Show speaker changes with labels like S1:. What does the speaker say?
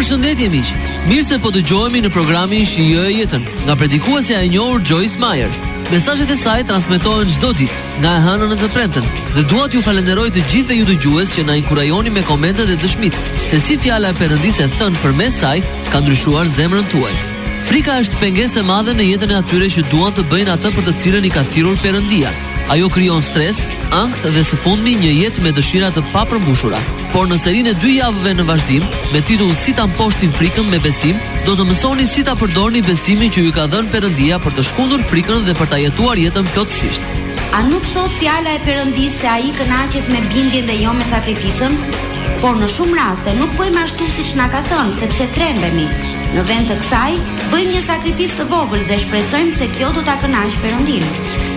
S1: Përshëndetje miq. Mirë se po dëgjohemi në programin Shijoj jetën nga predikuesja e njohur Joyce Meyer. Mesazhet e saj transmetohen çdo ditë nga e hëna në të premten dhe dua t'ju falenderoj të gjithëve ju dëgjues që na inkurajoni me komentet dhe dëshmitë se si fjala e Perëndisë e thënë përmes saj ka ndryshuar zemrën tuaj. Frika është pengesë e madhe në jetën e atyre që duan të bëjnë atë për të cilën i ka thirrur Perëndia. Ajo krijon stres, ankth dhe së fundmi një jetë me dëshira të papërmbushura. Por në serinë e 2 javëve në vazhdim, me titull Si ta mposhtin frikën me besim, do të mësoni si ta përdorni besimin që ju ka dhënë Perëndia për të shkundur frikën dhe për ta jetuar jetën plotësisht.
S2: A nuk thot fjala e Perëndisë se ai kënaqet me bindjen dhe jo me sakrificën? Por në shumë raste nuk bëjmë ashtu siç na ka thënë, sepse trembemi. Në vend të kësaj, bëjmë një sakrificë të vogël dhe shpresojmë se kjo do ta kënaqë Perëndinë.